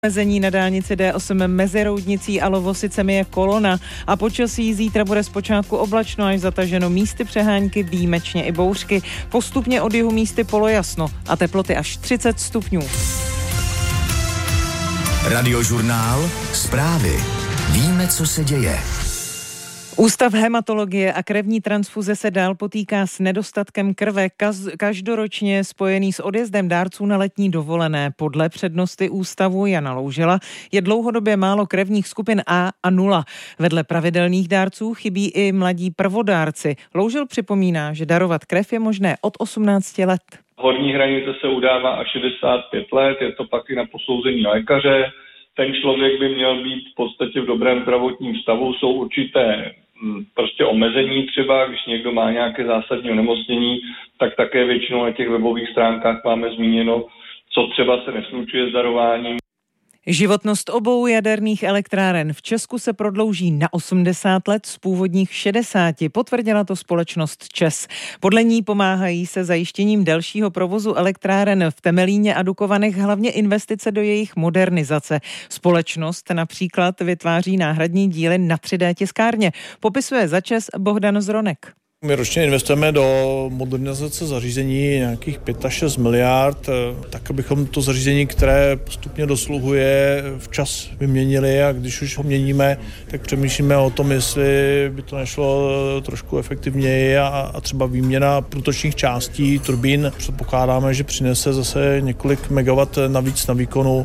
Omezení na dálnici D8 mezi Roudnicí a Lovosicemi je kolona a počasí zítra bude zpočátku oblačno až zataženo, místy přehánky, výjimečně i bouřky, postupně od jihu místy polojasno a teploty až 30 stupňů. Radiožurnál, zprávy. Víme, co se děje. Ústav hematologie a krevní transfuze se dál potýká s nedostatkem krve, každoročně spojený s odjezdem dárců na letní dovolené. Podle přednosty ústavu Jana Loužela je dlouhodobě málo krevních skupin A a 0. Vedle pravidelných dárců chybí i mladí prvodárci. Loužel připomíná, že darovat krev je možné od 18 let. Horní hranice se udává až 65 let, je to pak i na posouzení lékaře. Ten člověk by měl být v podstatě v dobrém zdravotním stavu, jsou určité prostě omezení třeba, když někdo má nějaké zásadní onemocnění, tak také většinou na těch webových stránkách máme zmíněno, co třeba se neslučuje s darováním. Životnost obou jaderných elektráren v Česku se prodlouží na 80 let z původních 60, potvrdila to společnost ČEZ. Podle ní pomáhají se zajištěním delšího provozu elektráren v Temelíně a Dukovanech hlavně investice do jejich modernizace. Společnost například vytváří náhradní díly na 3D tiskárně. Popisuje za ČEZ Bohdan Zronek. My ročně investujeme do modernizace zařízení nějakých 5 až 6 miliard, tak abychom to zařízení, které postupně dosluhuje, včas vyměnili a když už ho měníme, tak přemýšlíme o tom, jestli by to nešlo trošku efektivněji a třeba výměna průtočních částí, turbín. Předpokládáme, že přinese zase několik megawatt navíc na výkonu.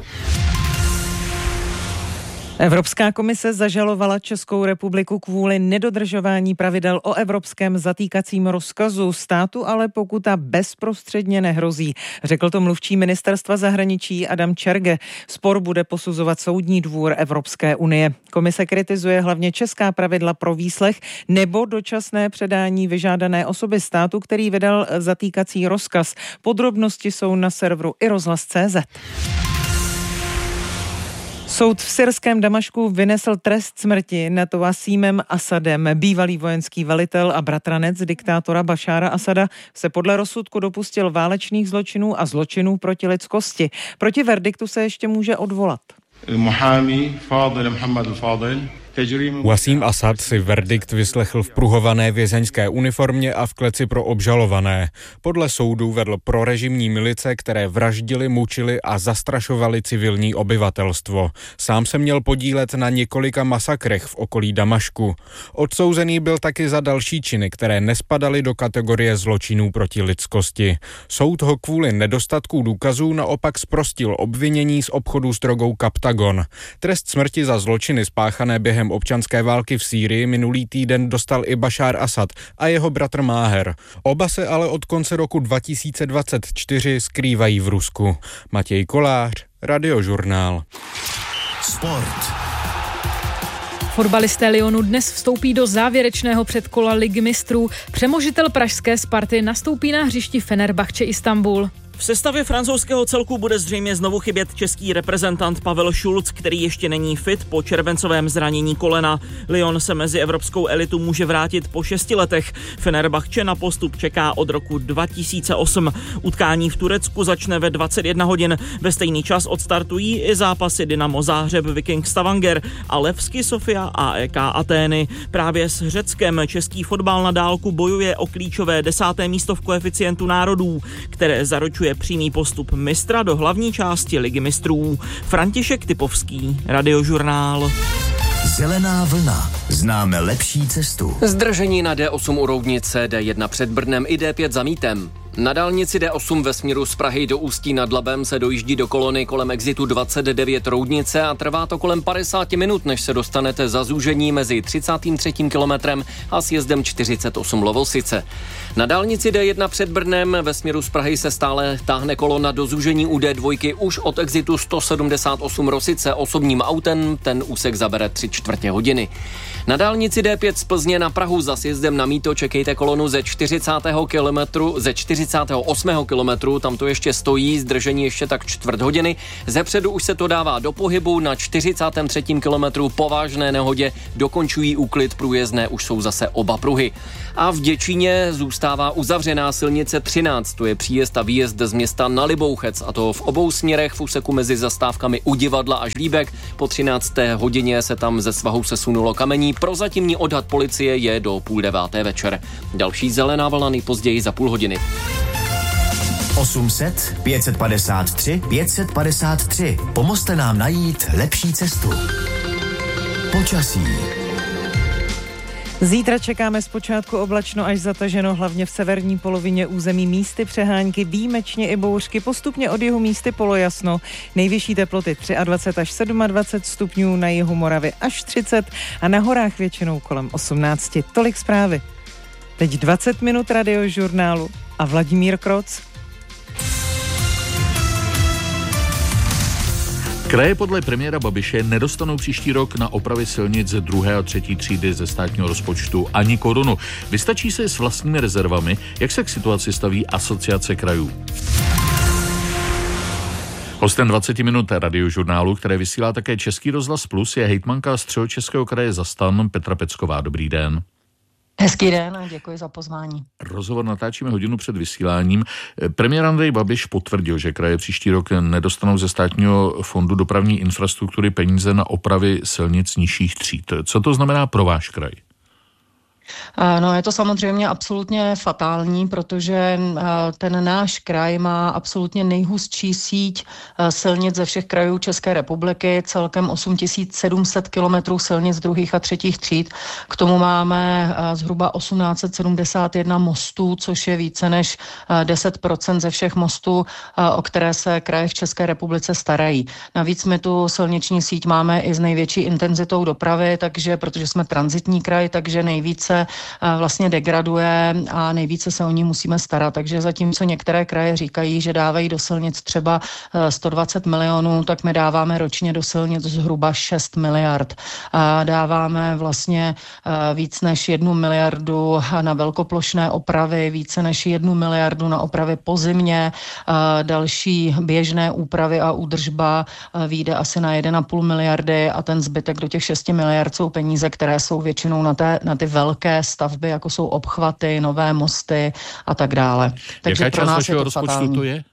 Evropská komise zažalovala Českou republiku kvůli nedodržování pravidel o evropském zatýkacím rozkazu. Státu ale pokuta bezprostředně nehrozí, řekl to mluvčí ministerstva zahraničí Adam Čerge. Spor bude posuzovat Soudní dvůr Evropské unie. Komise kritizuje hlavně česká pravidla pro výslech nebo dočasné předání vyžádané osoby státu, který vydal zatýkací rozkaz. Podrobnosti jsou na serveru iRozhlas.cz. Soud v syrském Damašku vynesl trest smrti nad Wasímem Asadem. Bývalý vojenský velitel a bratranec diktátora Bašára Asada se podle rozsudku dopustil válečných zločinů a zločinů proti lidskosti. Proti verdiktu se ještě může odvolat. Wasím Asad si verdikt vyslechl v pruhované vězeňské uniformě a v kleci pro obžalované. Podle soudu vedl prorežimní milice, které vraždili, mučili a zastrašovali civilní obyvatelstvo. Sám se měl podílet na několika masakrech v okolí Damašku. Odsouzený byl taky za další činy, které nespadaly do kategorie zločinů proti lidskosti. Soud ho kvůli nedostatku důkazů naopak zprostil obvinění z obchodu s drogou Kaptagon. Trest smrti za zločiny spáchané během občanské války v Sýrii minulý týden dostal i Bašár Asad a jeho bratr Máher. Oba se ale od konce roku 2024 skrývají v Rusku. Matěj Kolář, Radiožurnál. Sport. Fotbalisté Lyonu dnes vstoupí do závěrečného předkola Ligy mistrů. Přemožitel pražské Sparty nastoupí na hřišti Fenerbahče Istanbul. V sestavě francouzského celku bude zřejmě znovu chybět český reprezentant Pavel Šulc, který ještě není fit po červencovém zranění kolena. Lyon se mezi evropskou elitu může vrátit po 6 letech. Fenerbahče na postup čeká od roku 2008. Utkání v Turecku začne ve 21 hodin. Ve stejný čas odstartují i zápasy Dynamo Záhřeb, Viking Stavanger a Levski Sofia AEK Atény. Právě s Řeckem český fotbal na dálku bojuje o klíčové 10. místo v koeficientu národů, které zaručuje přímý postup mistra do hlavní části Ligy mistrů. František Typovský, Radiožurnál. Zelená vlna. Známe lepší cestu. Zdržení na D8 u Roudnice, D1 před Brnem i D5 za Mítem. Na dálnici D8 ve směru z Prahy do Ústí nad Labem se dojíždí do kolony kolem exitu 29 Roudnice a trvá to kolem 50 minut, než se dostanete za zúžení mezi 33. kilometrem a sjezdem 48 Lovosice. Na dálnici D1 před Brnem ve směru z Prahy se stále táhne kolona do zúžení u D2 už od exitu 178 Rosice osobním autem, ten úsek zabere 3/4 hodiny. Na dálnici D5 z Plzně na Prahu za sjezdem na Mýto čekejte kolonu ze 40. 48. kilometru, tam to ještě stojí, zdržení ještě tak čtvrt hodiny. Zepředu už se to dává do pohybu, na 43. kilometru po vážné nehodě dokončují úklid průjezdné, už jsou zase oba pruhy. A v Děčíně zůstává uzavřená silnice 13, to je příjezd a výjezd z města na Libouchec, a to v obou směrech v úseku mezi zastávkami u Divadla a Žlíbek. Po 13. hodině se tam ze svahu sesunulo kamení. Prozatímní odhad policie je do 8:30 večer. Další zelená vlna nejpozději za půl hodiny. 800 553 553. Pomozte nám najít lepší cestu. Počasí. Zítra čekáme zpočátku oblačno až zataženo, hlavně v severní polovině území, místy přehánky, výjimečně i bouřky, postupně od jihu místy polojasno. Nejvyšší teploty 23 až 27 stupňů, na jihu Moravy až 30 a na horách většinou kolem 18. Tolik zprávy. Teď 20 minut radiožurnálu a Vladimír Kroc. Kraje podle premiéra Babiše nedostanou příští rok na opravy silnic 2. a 3. třídy ze státního rozpočtu ani korunu. Vystačí se s vlastními rezervami, jak se k situaci staví Asociace krajů. Hostem 20 minut radiožurnálu, které vysílá také Český rozhlas Plus, je hejtmanka Středočeského kraje za STAN Petra Pecková. Dobrý den. Hezký den a děkuji za pozvání. Rozhovor natáčíme hodinu před vysíláním. Premiér Andrej Babiš potvrdil, že kraje příští rok nedostanou ze státního fondu dopravní infrastruktury peníze na opravy silnic nižších tříd. Co to znamená pro váš kraj? No, je to samozřejmě absolutně fatální, protože ten náš kraj má absolutně nejhustší síť silnic ze všech krajů České republiky, celkem 8700 kilometrů silnic 2. a 3. tříd. K tomu máme zhruba 1871 mostů, což je více než 10% ze všech mostů, o které se kraje v České republice starají. Navíc my tu silniční síť máme i s největší intenzitou dopravy, takže protože jsme tranzitní kraj, takže nejvíce vlastně degraduje a nejvíce se o ní musíme starat. Takže zatímco některé kraje říkají, že dávají do silnic třeba 120 milionů, tak my dáváme ročně do silnic zhruba 6 miliard. Dáváme vlastně víc než 1 miliardu na velkoplošné opravy, více než 1 miliardu na opravy po zimě, další běžné úpravy a údržba vyjde asi na 1,5 miliardy a ten zbytek do těch 6 miliard jsou peníze, které jsou většinou na ty velké stavby, jako jsou obchvaty, nové mosty a tak dále. Takže jaká část vašeho rozpočtu to je?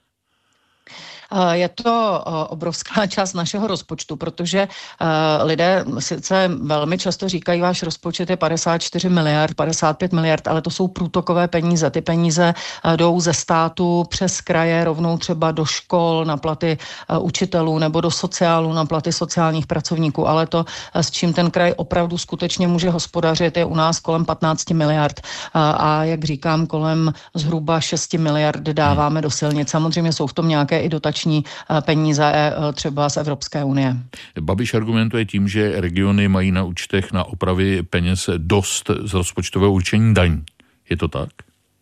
Je to obrovská část našeho rozpočtu, protože lidé sice velmi často říkají, váš rozpočet je 54 miliard, 55 miliard, ale to jsou průtokové peníze. Ty peníze jdou ze státu přes kraje rovnou třeba do škol na platy učitelů nebo do sociálu na platy sociálních pracovníků, ale to, s čím ten kraj opravdu skutečně může hospodařit, je u nás kolem 15 miliard a jak říkám, kolem zhruba 6 miliard dáváme do silnic. Samozřejmě jsou v tom nějaké i dotační peníze třeba z Evropské unie. Babiš argumentuje tím, že regiony mají na účtech na opravy peněz dost z rozpočtového určení daní. Je to tak?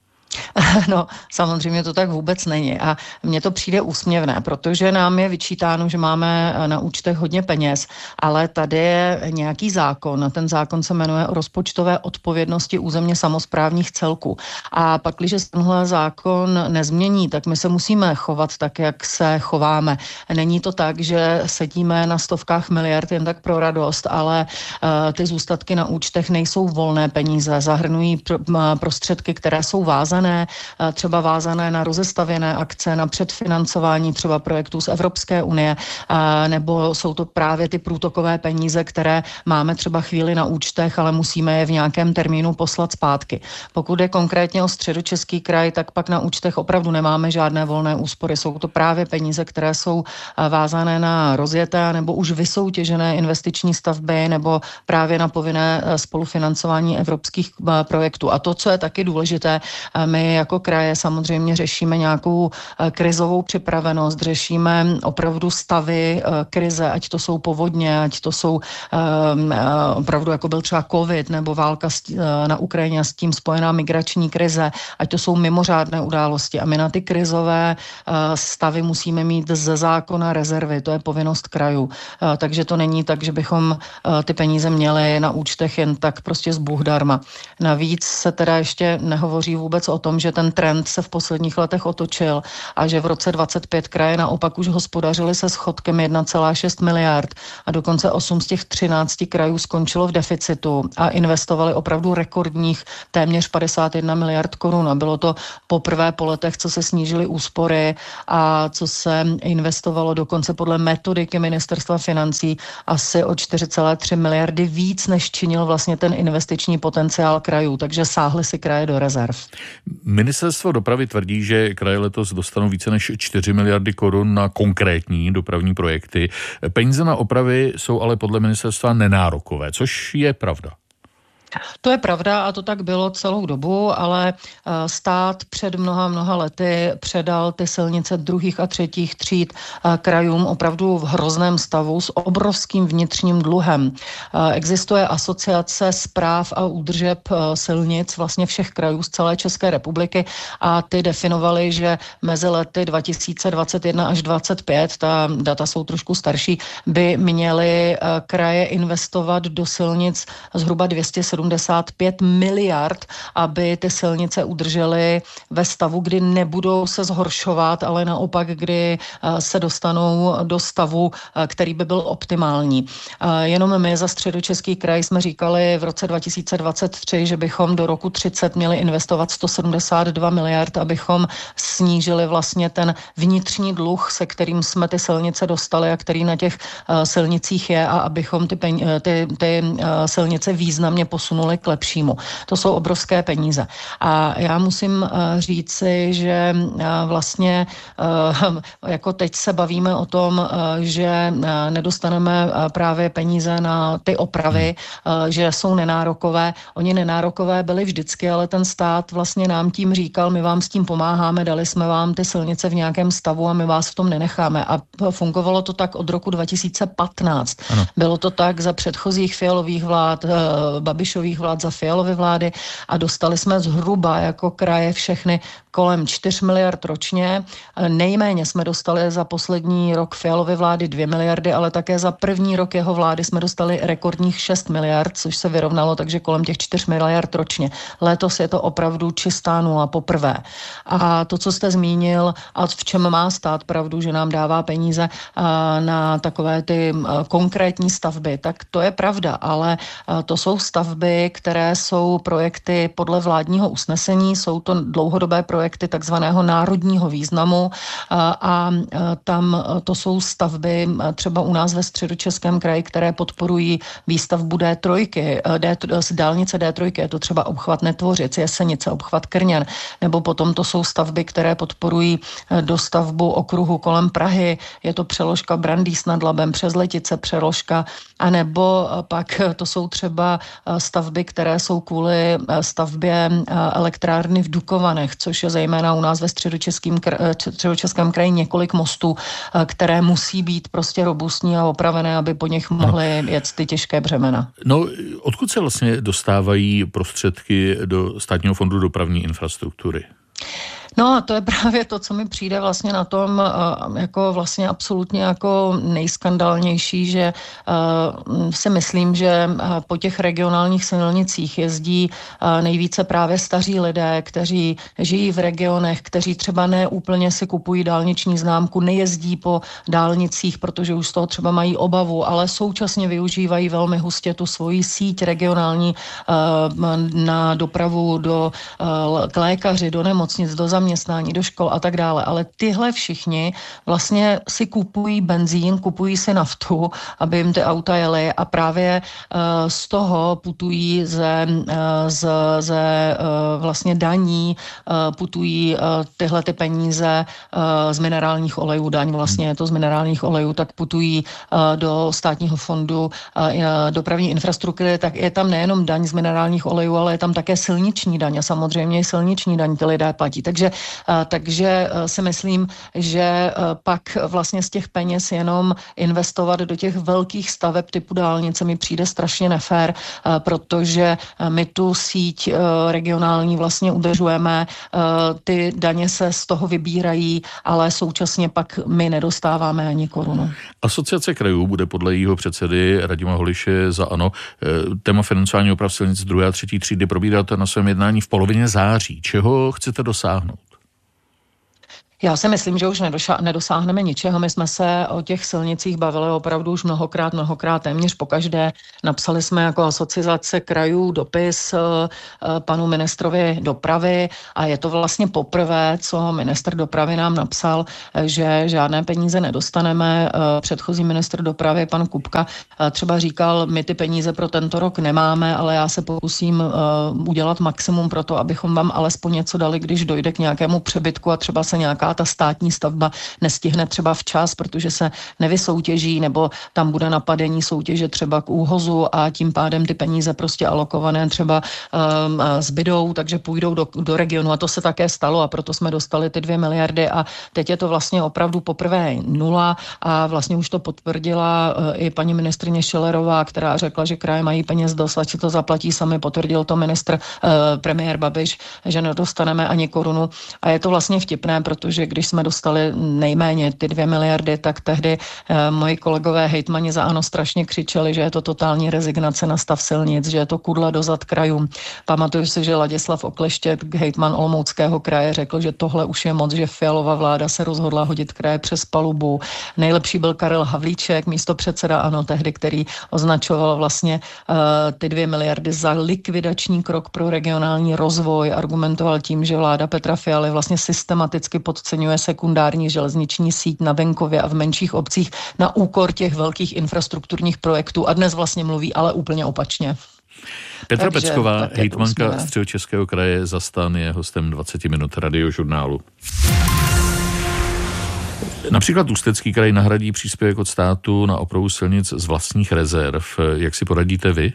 No, samozřejmě to tak vůbec není a mně to přijde úsměvné, protože nám je vyčítáno, že máme na účtech hodně peněz, ale tady je nějaký zákon a ten zákon se jmenuje o rozpočtové odpovědnosti územně samosprávních celků. A pak, když se tenhle zákon nezmění, tak my se musíme chovat tak, jak se chováme. Není to tak, že sedíme na stovkách miliard jen tak pro radost, ale ty zůstatky na účtech nejsou volné peníze, zahrnují prostředky, které jsou vázané, třeba vázané na rozestavěné akce, na předfinancování třeba projektů z Evropské unie, nebo jsou to právě ty průtokové peníze, které máme třeba chvíli na účtech, ale musíme je v nějakém termínu poslat zpátky. Pokud je konkrétně o Středočeský kraj, tak pak na účtech opravdu nemáme žádné volné úspory. Jsou to právě peníze, které jsou vázané na rozjeté nebo už vysoutěžené investiční stavby nebo právě na povinné spolufinancování evropských projektů. A to, co je taky důležité, my jako kraje samozřejmě řešíme nějakou krizovou připravenost, řešíme opravdu stavy krize, ať to jsou povodně, ať to jsou opravdu jako byl třeba covid nebo válka na Ukrajině a s tím spojená migrační krize, ať to jsou mimořádné události. A my na ty krizové stavy musíme mít ze zákona rezervy, to je povinnost krajů. Takže to není tak, že bychom ty peníze měli na účtech jen tak prostě z Bůh darma. Navíc se teda ještě nehovoří vůbec o tom, že ten trend se v posledních letech otočil a že v roce 2025 kraje naopak už hospodařily se schodkem 1,6 miliard a dokonce 8 z těch 13 krajů skončilo v deficitu a investovali opravdu rekordních téměř 51 miliard korun. A bylo to poprvé po letech, co se snížily úspory a co se investovalo dokonce podle metodiky Ministerstva financí asi o 4,3 miliardy víc, než činil vlastně ten investiční potenciál krajů, takže sáhly si kraje do rezerv. Ministerstvo dopravy tvrdí, že kraje letos dostanou více než 4 miliardy korun na konkrétní dopravní projekty. Peníze na opravy jsou ale podle ministerstva nenárokové, což je pravda. To je pravda a to tak bylo celou dobu, ale stát před mnoha lety předal ty silnice druhých a třetích tříd krajům opravdu v hrozném stavu s obrovským vnitřním dluhem. Existuje asociace správ a údržeb silnic vlastně všech krajů z celé České republiky a ty definovali, že mezi lety 2021 až 2025, ta data jsou trošku starší, by měly kraje investovat do silnic zhruba 275 miliard, aby ty silnice udržely ve stavu, kdy nebudou se zhoršovat, ale naopak, kdy se dostanou do stavu, který by byl optimální. Jenom my za Středočeský kraj jsme říkali v roce 2023, že bychom do roku 30 měli investovat 172 miliard, abychom snížili vlastně ten vnitřní dluh, se kterým jsme ty silnice dostali a který na těch silnicích je a abychom ty silnice významně posunuli k lepšímu. To jsou obrovské peníze. A já musím říci, že vlastně jako teď se bavíme o tom, že nedostaneme právě peníze na ty opravy, že jsou nenárokové. Oni nenárokové byli vždycky, ale ten stát vlastně nám tím říkal, my vám s tím pomáháme, dali jsme vám ty silnice v nějakém stavu a my vás v tom nenecháme. A fungovalo to tak od roku 2015. Ano. Bylo to tak za předchozích Fialových vlád, Babišových vlád, za Fialovy vlády a dostali jsme zhruba jako kraje všechny kolem 4 miliard ročně. Nejméně jsme dostali za poslední rok Fialovy vlády 2 miliardy, ale také za první rok jeho vlády jsme dostali rekordních 6 miliard, což se vyrovnalo, takže kolem těch 4 miliard ročně. Letos je to opravdu čistá nula poprvé. A to, co jste zmínil, a v čem má stát pravdu, že nám dává peníze na takové ty konkrétní stavby, tak to je pravda, ale to jsou stavby, které jsou projekty podle vládního usnesení, jsou to dlouhodobé projekty takzvaného národního významu a tam to jsou stavby třeba u nás ve Středočeském kraji, které podporují výstavbu D3, dálnice D3, je to třeba obchvat Netvořic, Jesenice, obchvat Krněn, nebo potom to jsou stavby, které podporují dostavbu okruhu kolem Prahy, je to přeložka Brandýs nad Labem přes Letice, přeložka, anebo pak to jsou třeba stavby, které jsou kvůli stavbě elektrárny v Dukovanech, což je zejména u nás ve Středočeském kraji několik mostů, které musí být prostě robustní a opravené, aby po nich mohly jet ty těžké břemena. No, odkud se vlastně dostávají prostředky do Státního fondu dopravní infrastruktury? No a to je právě to, co mi přijde vlastně na tom jako vlastně absolutně jako nejskandálnější, že si myslím, že po těch regionálních silnicích jezdí nejvíce právě staří lidé, kteří žijí v regionech, kteří třeba ne úplně si kupují dálniční známku, nejezdí po dálnicích, protože už z toho třeba mají obavu, ale současně využívají velmi hustě tu svoji síť regionální na dopravu k lékaři, do nemocnic, do zaměstnání, do škol a tak dále. Ale tyhle všichni vlastně si kupují benzín, kupují si naftu, aby jim ty auta jely a právě z toho putují ze vlastně daní, putují tyhle ty peníze z minerálních olejů, daň vlastně je to z minerálních olejů, tak putují do Státního fondu dopravní infrastruktury, tak je tam nejenom daň z minerálních olejů, ale je tam také silniční daň a samozřejmě i silniční daň ty lidé platí. Takže Takže si myslím, že pak vlastně z těch peněz jenom investovat do těch velkých staveb typu dálnice mi přijde strašně nefér, protože my tu síť regionální vlastně udržujeme, ty daně se z toho vybírají, ale současně pak my nedostáváme ani korunu. Asociace krajů bude podle jejího předsedy Radima Holiše za ANO téma financování oprav silnic 2. a 3. třídy probírat na svém jednání v polovině září. Čeho chcete dosáhnout? Já si myslím, že už nedosáhneme ničeho. My jsme se o těch silnicích bavili opravdu už mnohokrát, téměř pokaždé. Napsali jsme jako asociace krajů dopis panu ministrovi dopravy a je to vlastně poprvé, co ministr dopravy nám napsal, že žádné peníze nedostaneme. Předchozí ministr dopravy, pan Kupka, třeba říkal, my ty peníze pro tento rok nemáme, ale já se pokusím udělat maximum pro to, abychom vám alespoň něco dali, když dojde k nějakému přebytku a třeba se nějaká ta státní stavba nestihne třeba včas, protože se nevysoutěží, nebo tam bude napadení soutěže třeba k úhozu a tím pádem ty peníze prostě alokované třeba zbydou, takže půjdou do regionu a to se také stalo a proto jsme dostali ty 2 miliardy a teď je to vlastně opravdu poprvé 0 a vlastně už to potvrdila i paní ministryně Schillerová, která řekla, že kraje mají peněz dost, ať si to zaplatí sami, potvrdil to premiér Babiš, že nedostaneme ani korunu a je to vlastně vtipné, protože když jsme dostali nejméně ty 2 miliardy, tak tehdy moji kolegové hejtmani za ANO strašně křičeli, že je to totální rezignace na stav silnic, že je to kudla do zad krajům. Pamatuju si, že Ladislav Okleštěk, hejtman Olomouckého kraje, řekl, že tohle už je moc, že Fialova vláda se rozhodla hodit kraje přes palubu. Nejlepší byl Karel Havlíček, místopředseda ANO tehdy, který označoval vlastně ty 2 miliardy za likvidační krok pro regionální rozvoj, argumentoval tím, že vláda Petra Fialy vlastně systematicky podceňuje sekundární železniční síť na venkově a v menších obcích na úkor těch velkých infrastrukturních projektů a dnes vlastně mluví ale úplně opačně. Petra Pecková, hejtmanka Středočeského kraje za STAN, je hostem 20 minut Radiožurnálu. Například Ústecký kraj nahradí příspěvek od státu na opravu silnic z vlastních rezerv. Jak si poradíte vy?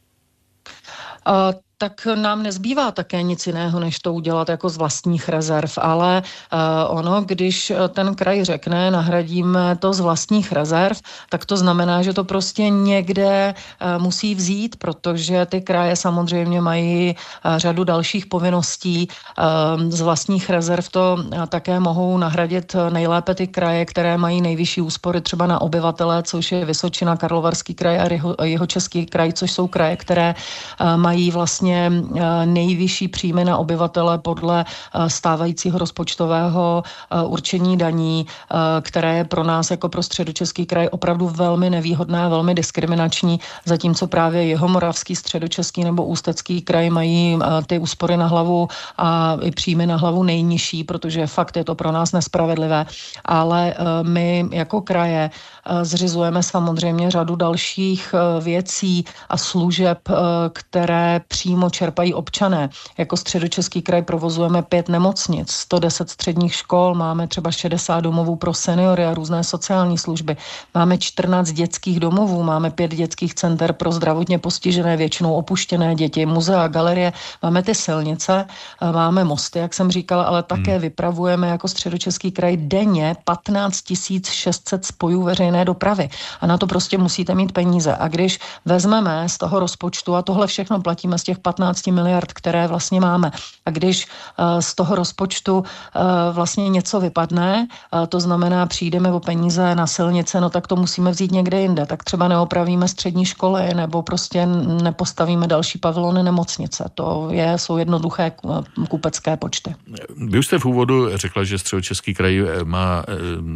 Tak nám nezbývá také nic jiného, než to udělat jako z vlastních rezerv, ale ono, když ten kraj řekne, nahradíme to z vlastních rezerv, tak to znamená, že to prostě někde musí vzít, protože ty kraje samozřejmě mají řadu dalších povinností. Z vlastních rezerv to také mohou nahradit nejlépe ty kraje, které mají nejvyšší úspory třeba na obyvatele, což je Vysočina, Karlovarský kraj a Jihočeský kraj, což jsou kraje, které mají vlastně nejvyšší příjmy na obyvatele podle stávajícího rozpočtového určení daní, které je pro nás jako pro Středočeský kraj opravdu velmi nevýhodné, velmi diskriminační, zatímco právě Jihomoravský, Středočeský nebo Ústecký kraj mají ty úspory na hlavu a i příjmy na hlavu nejnižší, protože fakt je to pro nás nespravedlivé. Ale my jako kraje zřizujeme samozřejmě řadu dalších věcí a služeb, které přímo čerpají občané. Jako Středočeský kraj provozujeme 5 nemocnic, 110 středních škol, máme třeba 60 domovů pro seniory a různé sociální služby. Máme 14 dětských domovů, máme 5 dětských center pro zdravotně postižené, většinou opuštěné děti, muzea, galerie, máme ty silnice, máme mosty, jak jsem říkala, ale také vypravujeme jako Středočeský kraj denně 15 600 spojů veřejné dopravy. A na to prostě musíte mít peníze. A když vezmeme z toho rozpočtu, a tohle všechno platíme z těch 15 miliard, které vlastně máme, a když z toho rozpočtu vlastně něco vypadne, to znamená přijdeme o peníze na silnice, no tak to musíme vzít někde jinde. Tak třeba neopravíme střední školy nebo prostě nepostavíme další pavilony nemocnice. To jsou jednoduché kupecké počty. Vy už jste v úvodu řekla, že Středočeský kraj má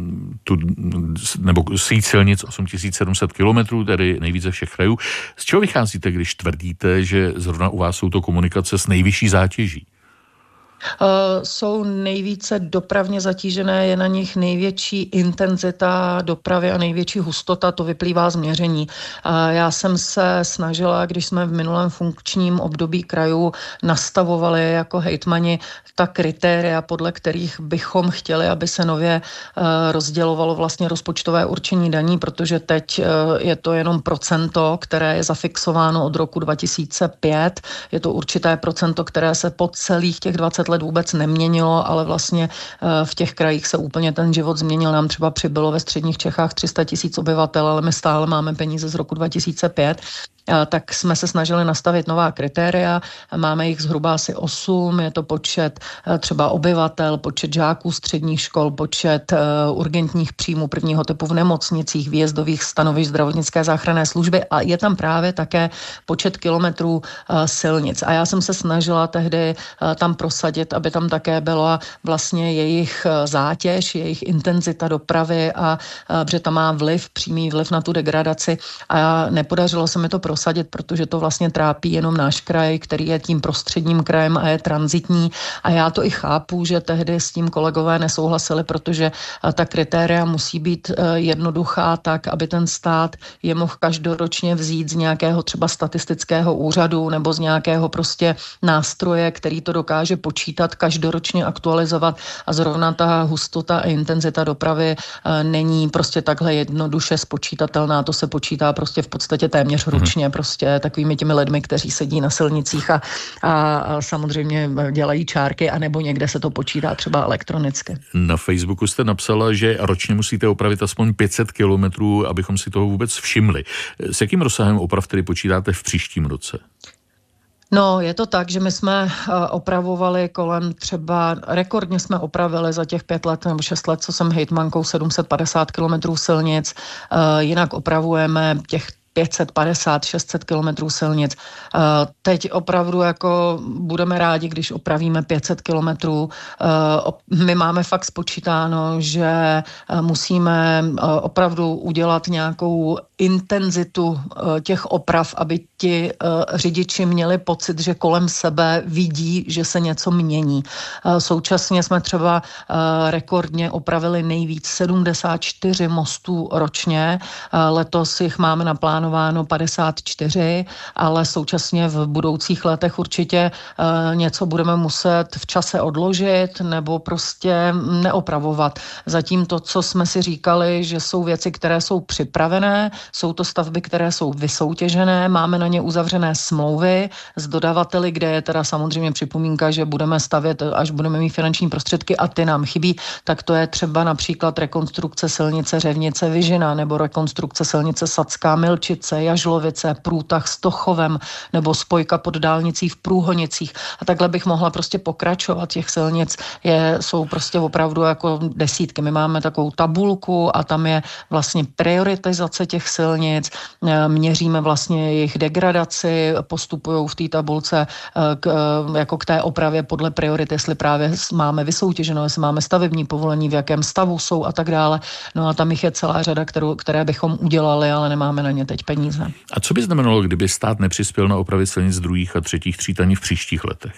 nebo síť silnic 8700 kilometrů, tedy nejvíce všech krajů. Z čeho vycházíte, když tvrdíte, že zrovna u vás jsou to komunikace s nejvyšší zátěží? Jsou nejvíce dopravně zatížené, je na nich největší intenzita dopravy a největší hustota, to vyplývá z měření. Já jsem se snažila, když jsme v minulém funkčním období krajů nastavovali jako hejtmani ta kritéria, podle kterých bychom chtěli, aby se nově rozdělovalo vlastně rozpočtové určení daní, protože teď je to jenom procento, které je zafixováno od roku 2005. Je to určité procento, které se po celých těch 20 30 let vůbec neměnilo, ale vlastně v těch krajích se úplně ten život změnil. Nám třeba přibylo ve středních Čechách 300 000 obyvatel, ale my stále máme peníze z roku 2005. Tak jsme se snažili nastavit nová kritéria. Máme jich zhruba asi 8. Je to počet třeba obyvatel, počet žáků středních škol, počet urgentních příjmů prvního typu v nemocnicích, výjezdových stanovišť zdravotnické záchranné služby a je tam právě také počet kilometrů silnic. A já jsem se snažila tehdy tam prosadit, aby tam také byla vlastně jejich zátěž, jejich intenzita dopravy a protože tam má přímý vliv na tu degradaci a nepodařilo se mi to prosadit, protože to vlastně trápí jenom náš kraj, který je tím prostředním krajem a je tranzitní. A já to i chápu, že tehdy s tím kolegové nesouhlasili, protože ta kritéria musí být jednoduchá tak, aby ten stát je mohl každoročně vzít z nějakého třeba statistického úřadu nebo z nějakého prostě nástroje, který to dokáže počítat, každoročně aktualizovat a zrovna ta hustota a intenzita dopravy není prostě takhle jednoduše spočítatelná. To se počítá prostě v podstatě téměř ručně, prostě takovými těmi lidmi, kteří sedí na silnicích a samozřejmě dělají čárky, anebo někde se to počítá třeba elektronicky. Na Facebooku jste napsala, že ročně musíte opravit aspoň 500 kilometrů, abychom si toho vůbec všimli. S jakým rozsahem oprav tedy počítáte v příštím roce? No, je to tak, že my jsme opravovali kolem třeba, rekordně jsme opravili za těch 5 let nebo 6 let, co jsem hejtmankou, 750 kilometrů silnic, jinak opravujeme těch 550-600 kilometrů silnic. Teď opravdu jako budeme rádi, když opravíme 500 kilometrů. My máme fakt spočítáno, že musíme opravdu udělat nějakou intenzitu těch oprav, aby ti řidiči měli pocit, že kolem sebe vidí, že se něco mění. Současně jsme třeba rekordně opravili nejvíc 74 mostů ročně. Letos jich máme naplánováno 54, ale současně v budoucích letech určitě něco budeme muset v čase odložit nebo prostě neopravovat. Zatím to, co jsme si říkali, že jsou věci, které jsou připravené, jsou to stavby, které jsou vysoutěžené, máme na ně uzavřené smlouvy s dodavateli, kde je teda samozřejmě připomínka, že budeme stavět, až budeme mít finanční prostředky a ty nám chybí, tak to je třeba například rekonstrukce silnice Řevnice Vyžina nebo rekonstrukce silnice Sadská Milčice, Jažlovice, průtah s Tochovem nebo spojka pod dálnicí v Průhonicích. A takhle bych mohla prostě pokračovat. Těch silnic jsou prostě opravdu jako desítky. My máme takovou tabulku a tam je vlastně prioritizace těch silnic, měříme vlastně jejich degradaci, postupují v té tabulce jako k té opravě podle priorit, jestli právě máme vysoutěženo, jestli máme stavební povolení, v jakém stavu jsou a tak dále. No a tam jich je celá řada, které bychom udělali, ale nemáme na ně teď peníze. A co by znamenalo, kdyby stát nepřispěl na opravy silnic druhých a třetích tříd ani v příštích letech?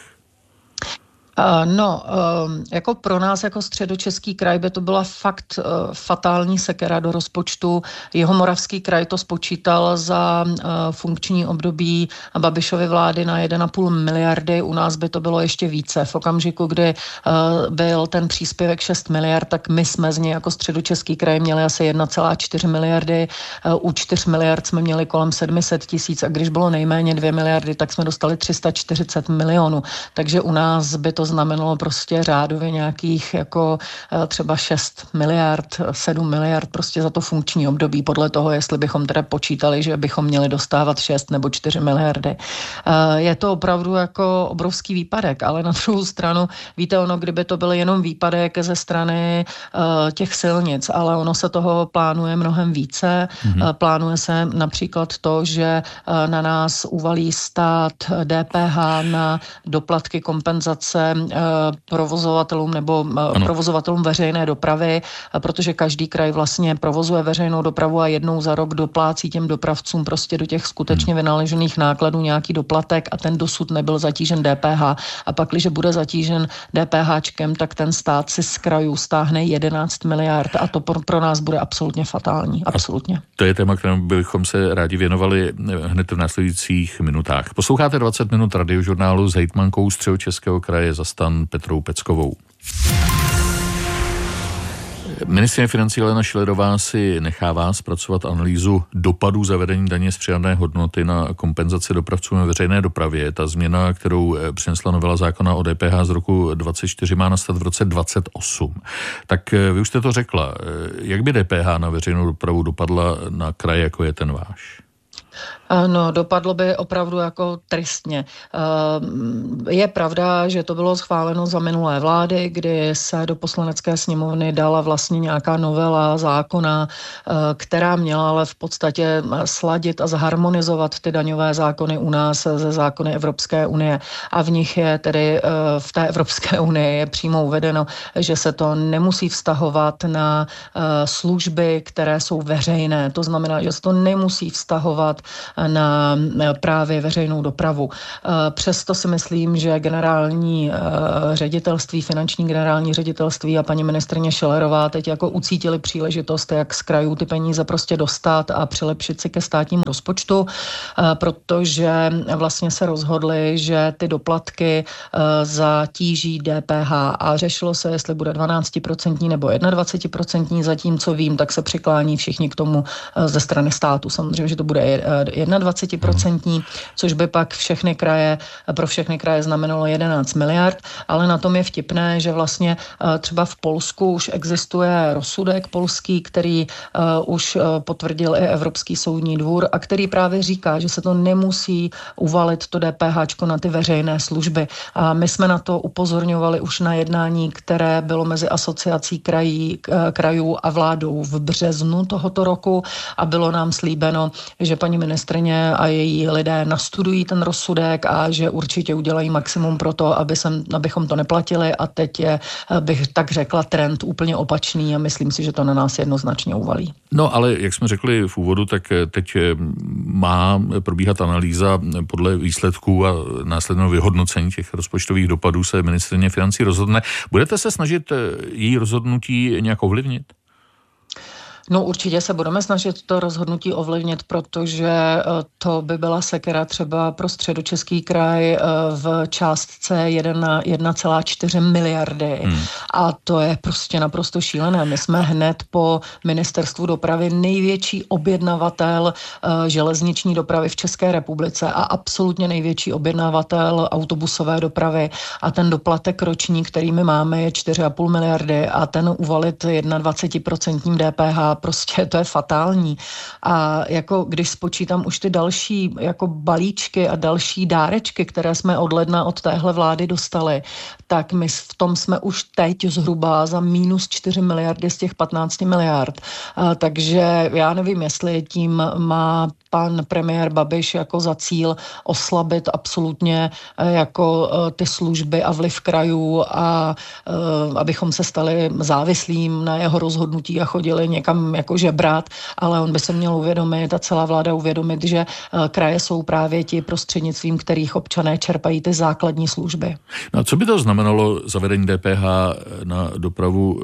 Jako pro nás, jako Středočeský kraj, by to byla fakt fatální sekera do rozpočtu. Jihomoravský kraj to spočítal za funkční období Babišovy vlády na 1,5 miliardy. U nás by to bylo ještě více. V okamžiku, kdy byl ten příspěvek 6 miliard, tak my jsme z něj jako Středočeský kraj měli asi 1,4 miliardy. U 4 miliard jsme měli kolem 700 tisíc a když bylo nejméně 2 miliardy, tak jsme dostali 340 milionů. Takže u nás by to znamenalo prostě řádově nějakých jako třeba 6 miliard, 7 miliard prostě za to funkční období, podle toho, jestli bychom teda počítali, že bychom měli dostávat 6 nebo 4 miliardy. Je to opravdu jako obrovský výpadek, ale na druhou stranu, víte, kdyby to byl jenom výpadek ze strany těch silnic, ale ono se toho plánuje mnohem více. Plánuje se například to, že na nás uvalí stát DPH na doplatky kompenzace provozovatelům nebo provozovatelům veřejné dopravy, protože každý kraj vlastně provozuje veřejnou dopravu a jednou za rok doplácí těm dopravcům prostě do těch skutečně vynaložených nákladů nějaký doplatek a ten dosud nebyl zatížen DPH. A pak, když bude zatížen DPHčkem, tak ten stát si z krajů stáhne 11 miliard a to pro nás bude absolutně fatální. Absolutně. A to je téma, kterému bychom se rádi věnovali hned v následujících minutách. Posloucháte 20 minut radiožurnálu s hejtmankou Středočeského kraje za STAN Petrou Peckovou. Ministryně financí Alena Schillerová si nechává zpracovat analýzu dopadů zavedení daně z přidané hodnoty na kompenzaci dopravcům ve veřejné dopravě. Ta změna, kterou přinesla novela zákona o DPH z roku 2024, má nastat v roce 2028. Tak vy už jste to řekla. Jak by DPH na veřejnou dopravu dopadla na kraj, jako je ten váš? No, dopadlo by opravdu jako tristně. Je pravda, že to bylo schváleno za minulé vlády, kdy se do poslanecké sněmovny dala vlastně nějaká novela zákona, která měla ale v podstatě sladit a zharmonizovat ty daňové zákony u nás ze zákony Evropské unie. A v nich je tedy v té Evropské unii je přímo uvedeno, že se to nemusí vztahovat na služby, které jsou veřejné. To znamená, že se to nemusí vztahovat na právě veřejnou dopravu. Přesto si myslím, že generální ředitelství, finanční generální ředitelství a paní ministryně Schillerová teď jako ucítili příležitost, jak z krajů ty peníze prostě dostat a přilepšit si ke státnímu rozpočtu, protože vlastně se rozhodli, že ty doplatky zatíží DPH a řešilo se, jestli bude 12% nebo 21%, zatímco vím, tak se přiklání všichni k tomu ze strany státu. Samozřejmě, že to bude 21%, což by pak pro všechny kraje znamenalo 11 miliard, ale na tom je vtipné, že vlastně třeba v Polsku už existuje rozsudek polský, který už potvrdil i Evropský soudní dvůr a který právě říká, že se to nemusí uvalit to DPHčko na ty veřejné služby. A my jsme na to upozorňovali už na jednání, které bylo mezi asociací krajů a vládou v březnu tohoto roku a bylo nám slíbeno, že paní ministryně a její lidé nastudují ten rozsudek a že určitě udělají maximum pro to, abychom to neplatili a teď je, bych tak řekla, trend úplně opačný a myslím si, že to na nás jednoznačně uvalí. No ale jak jsme řekli v úvodu, tak teď má probíhat analýza podle výsledků a následného vyhodnocení těch rozpočtových dopadů se ministryně financí rozhodne. Budete se snažit její rozhodnutí nějak ovlivnit? No určitě se budeme snažit to rozhodnutí ovlivnit, protože to by byla sekera třeba pro Středočeský kraj v částce 1,4 miliardy. A to je prostě naprosto šílené. My jsme hned po ministerstvu dopravy největší objednavatel železniční dopravy v České republice a absolutně největší objednavatel autobusové dopravy. A ten doplatek roční, který my máme, je 4,5 miliardy a ten uvalit 21% DPH, prostě to je fatální. A jako když spočítám už ty další jako balíčky a další dárečky, které jsme od ledna od téhle vlády dostali, tak my v tom jsme už teď zhruba za minus 4 miliardy z těch 15 miliard. Takže já nevím, jestli tím má pan premiér Babiš jako za cíl oslabit absolutně jako ty služby a vliv krajů a abychom se stali závislým na jeho rozhodnutí a chodili někam jako žebrat, ale on by se měl uvědomit a celá vláda uvědomit, že kraje jsou právě ti, prostřednictvím kterých občané čerpají ty základní služby. No a co by to znamenalo zavedení DPH na dopravu,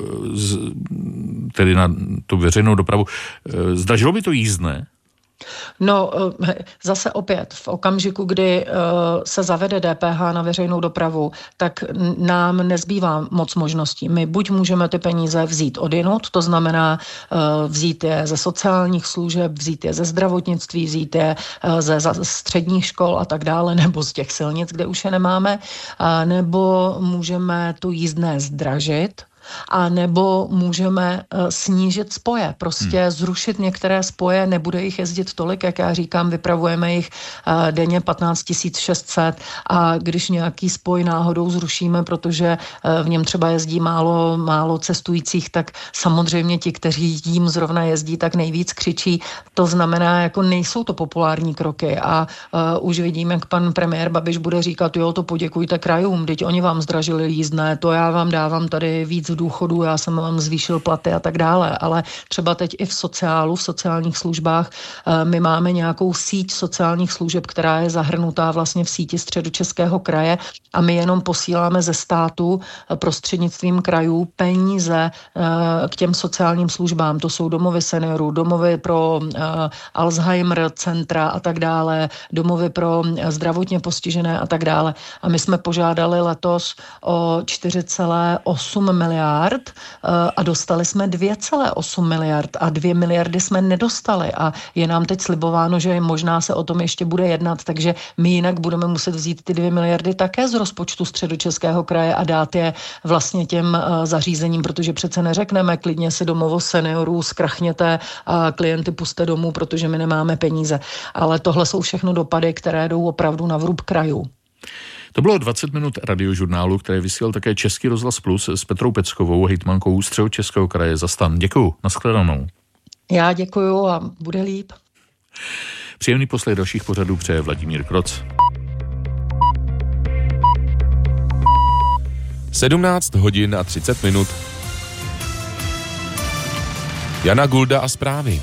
tedy na tu veřejnou dopravu? Zdražilo by to jízdné? No, zase opět, v okamžiku, kdy se zavede DPH na veřejnou dopravu, tak nám nezbývá moc možností. My buď můžeme ty peníze vzít odjinud, to znamená vzít je ze sociálních služeb, vzít je ze zdravotnictví, vzít je ze středních škol a tak dále, nebo z těch silnic, kde už je nemáme, nebo můžeme tu jízdné zdražit, a nebo můžeme snížit spoje, prostě zrušit některé spoje, nebude jich jezdit tolik, jak já říkám, vypravujeme jich denně 15 600 a když nějaký spoj náhodou zrušíme, protože v něm třeba jezdí málo cestujících, tak samozřejmě ti, kteří jím zrovna jezdí, tak nejvíc křičí. To znamená, jako nejsou to populární kroky a už vidím, jak pan premiér Babiš bude říkat, jo, to poděkujte krajům, teď oni vám zdražili jízdné, to já vám dávám tady víc důchodu, já jsem vám zvýšil platy a tak dále, ale třeba teď i v sociálních službách my máme nějakou síť sociálních služeb, která je zahrnutá vlastně v síti Středočeského kraje a my jenom posíláme ze státu prostřednictvím krajů peníze k těm sociálním službám. To jsou domovy seniorů, domovy pro Alzheimer centra a tak dále, domovy pro zdravotně postižené a tak dále. A my jsme požádali letos o 4,8 miliard miliard a dostali jsme 2,8 miliard a 2 miliardy jsme nedostali a je nám teď slibováno, že možná se o tom ještě bude jednat, takže my jinak budeme muset vzít ty 2 miliardy také z rozpočtu Středočeského kraje a dát je vlastně těm zařízením, protože přece neřekneme klidně si domov seniorů zkrachněte a klienty puste domů, protože my nemáme peníze. Ale tohle jsou všechno dopady, které jdou opravdu na vrub krajů. To bylo 20 minut radiožurnálu, které vysílal také Český rozhlas Plus s Petrou Peckovou, hejtmankou Středočeského kraje za STAN. Děkuju, nashledanou. Já děkuju a bude líp. Příjemný poslech dalších pořadů přeje Vladimír Kroc. 17 hodin a 30 minut. Jana Gulda a zprávy.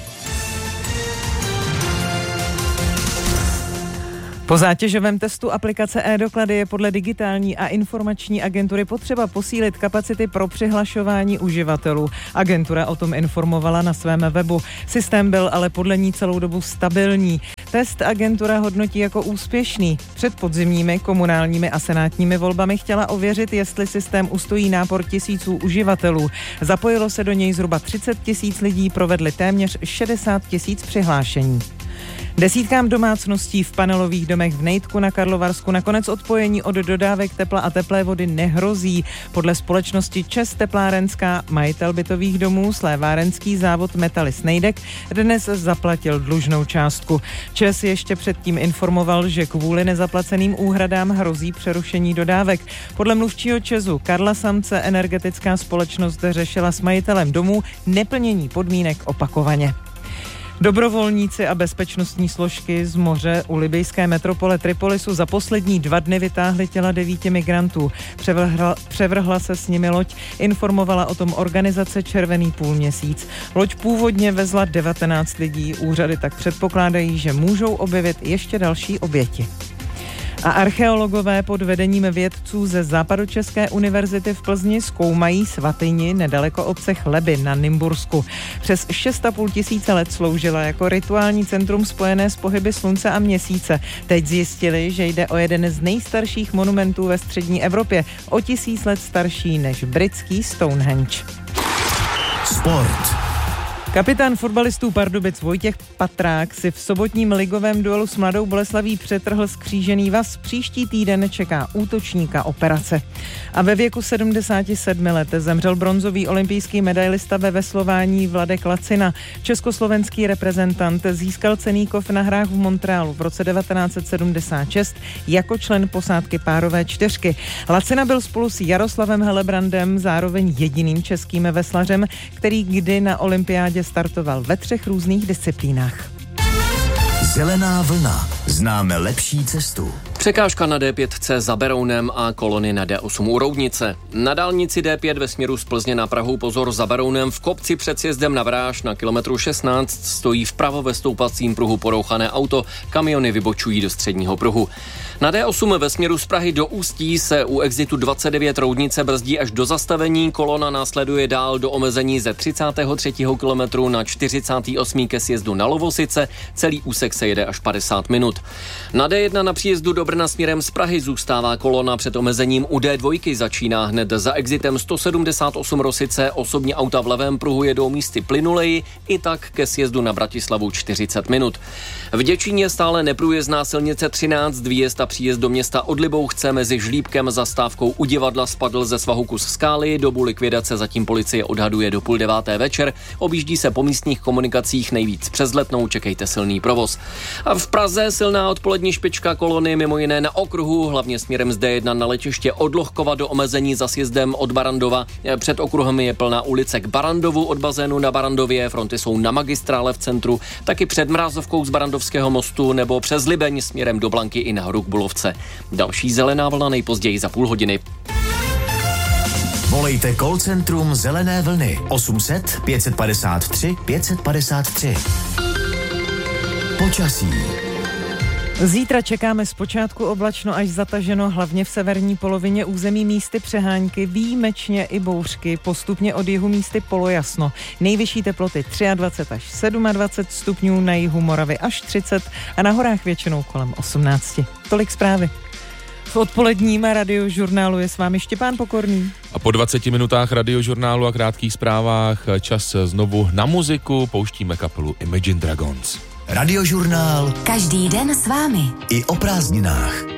Po zátěžovém testu aplikace e-doklady je podle Digitální a informační agentury potřeba posílit kapacity pro přihlašování uživatelů. Agentura o tom informovala na svém webu. Systém byl ale podle ní celou dobu stabilní. Test agentura hodnotí jako úspěšný. Před podzimními, komunálními a senátními volbami chtěla ověřit, jestli systém ustojí nápor tisíců uživatelů. Zapojilo se do něj zhruba 30 000 lidí, provedli téměř 60 000 přihlášení. Desítkám domácností v panelových domech v Nejtku na Karlovarsku nakonec odpojení od dodávek tepla a teplé vody nehrozí. Podle společnosti ČEZ Teplárenská majitel bytových domů slévárenský závod Metalis Nejdek dnes zaplatil dlužnou částku. ČEZ ještě předtím informoval, že kvůli nezaplaceným úhradám hrozí přerušení dodávek. Podle mluvčího ČEZu Karla Samce energetická společnost řešila s majitelem domů neplnění podmínek opakovaně. Dobrovolníci a bezpečnostní složky z moře u libyjské metropole Tripolisu za poslední 2 dny vytáhli těla 9 migrantů. Převrhla se s nimi loď, informovala o tom organizace Červený půlměsíc. Loď původně vezla 19 lidí, úřady tak předpokládají, že můžou objevit ještě další oběti. A archeologové pod vedením vědců ze Západočeské univerzity v Plzni zkoumají svatyni nedaleko obce Chleby na Nymbursku. Přes 6,5 tisíce let sloužila jako rituální centrum spojené s pohyby slunce a měsíce. Teď zjistili, že jde o jeden z nejstarších monumentů ve střední Evropě, o 1000 let starší než britský Stonehenge. Sport. Kapitán fotbalistů Pardubic Vojtěch Patrák si v sobotním ligovém duelu s Mladou Boleslaví přetrhl skřížený vaz. Příští týden čeká útočníka operace. A ve věku 77 let zemřel bronzový olympijský medailista ve veslování Vladek Lacina. Československý reprezentant získal cenný kov na hrách v Montrealu v roce 1976 jako člen posádky párové 4. Lacina byl spolu s Jaroslavem Helebrandem zároveň jediným českým veslařem, který kdy na olympiádě startoval ve 3 různých disciplínách. Zelená vlna. Známe lepší cestu. Překážka na D5C za Berounem a kolony na D8 u Roudnice. Na dálnici D5 ve směru z Plzně na Prahu pozor za Berounem v kopci před sjezdem na Vráž na kilometru 16 stojí vpravo ve stoupacím pruhu porouchané auto, kamiony vybočují do středního pruhu. Na D8 ve směru z Prahy do Ústí se u exitu 29 Roudnice brzdí až do zastavení, kolona následuje dál do omezení ze 33. kilometru na 48. ke sjezdu na Lovosice, celý úsek se jede až 50 minut. Na D1 na příjezdu do Brna směrem z Prahy zůstává kolona před omezením u D2, začíná hned za exitem 178 Rosice, osobní auta v levém pruhu jedou místy plynuleji, i tak ke sjezdu na Bratislavu 40 minut. V Děčíně stále neprůjezdná silnice 13, výjezd a příjezd do města od Libouchce mezi Žlíbkem zastávkou u divadla spadl ze svahu kus skály, dobu likvidace zatím policie odhaduje do 8:30 večer, objíždí se po místních komunikacích nejvíc přes Letnou, čekejte silný provoz. A v Praze silná odpolední špička kolony mimo jiné na okruhu, hlavně směrem z D1 na letiště od Lohkova do omezení za sjezdem od Barandova. Před okruhem je plná ulice k Barandovu, od bazénu na Barandově, fronty jsou na magistrále v centru, taky před Mrázovkou z Barandovského mostu nebo přes Libeň směrem do Blanky i nahoru k Bulovce. Další zelená vlna nejpozději za půl hodiny. Volejte call centrum Zelené vlny 800 553 553. Počasí. Zítra čekáme zpočátku oblačno až zataženo, hlavně v severní polovině území místy přehánky, výjimečně i bouřky, postupně od jihu místy polojasno. Nejvyšší teploty 23 až 27 stupňů, na jihu Moravy až 30 a na horách většinou kolem 18. Tolik zprávy. V odpoledním radiožurnálu je s vámi Štěpán Pokorný. A po 20 minutách radiožurnálu a krátkých zprávách čas znovu na muziku. Pouštíme kapelu Imagine Dragons. Radiožurnál. Každý den s vámi. I o prázdninách.